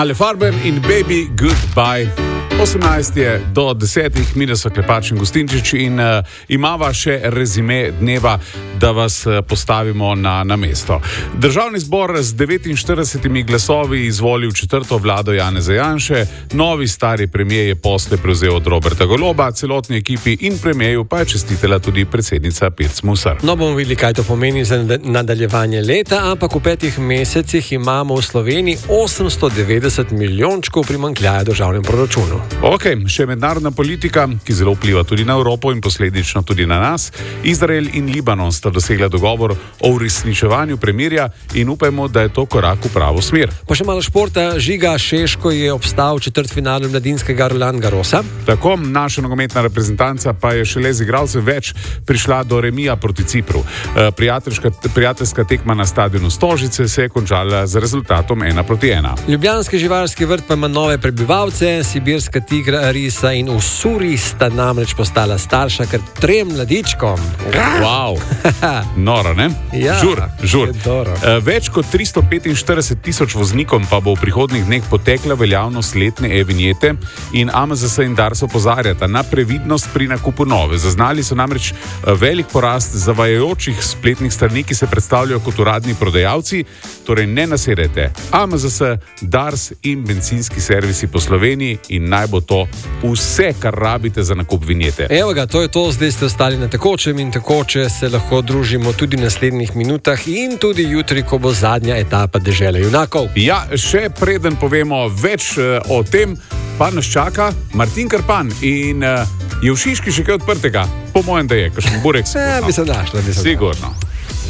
Ale Farber in Baby Goodbye. 18 je do 10, mi so Klepač in Gustinčič in imava še rezime dneva, da vas postavimo na mesto. Državni zbor z 49 glasovi izvolil četrto vlado Janeza Janše, novi stari premijer je posle prevzel od Roberta Goloba, celotni ekipi in premijeju pa je čestitela tudi predsednica Pirc Musar. No, bomo videli, kaj to pomeni za nadaljevanje leta, ampak v 5 mesecih imamo v Sloveniji 890 milijončkov primanjkljaja državnem proračunu. Ok, še mednarodna politika, ki zelo vpliva tudi na Evropo in posledično tudi na nas. Izrael in Libanon sta dosegla dogovor o uresničevanju premirja in upajmo, da je to korak v pravo smer. Pa še malo športa. Žiga Šeško je obstal v četrtfinalu mladinskega Roland Garrosa. Tako, naša nogometna reprezentanca pa je šele z igralcev več prišla do remija proti Cipru. Prijateljska tekma na stadionu Stožice se je končala z rezultatom 1-1. Ljubljanski živalski vrt pa ima nove prebivalce, sibirska tigra Arisa in Usuri sta namreč postala starša kar 3 mladičkom. Wow. Noro, ne? Ja, žur. Več kot 345 tisoč voznikom pa bo v prihodnjih dneh potekla veljavnost letne e-vinjete in AMZS in Dars opozarjata na previdnost pri nakupu nove. Zaznali so namreč velik porast zavajajočih spletnih strani, ki se predstavljajo kot uradni prodajalci, torej ne nasedajte. AMZS, Dars in bencinski servisi po Sloveniji in naj bo to vse, kar rabite za nakup vinjete. Evo ga, to je to, zdaj ste ostali na tekočem in tekoče se lahko družimo tudi v naslednjih minutah in tudi jutri, ko bo zadnja etapa Dežele junakov. Ja, še preden povemo več o tem, pa nas čaka Martin Krpan in je v Šiški še kaj odprtega? Po mojem, da je, kakšen burek. Bi se našla. Sigurno.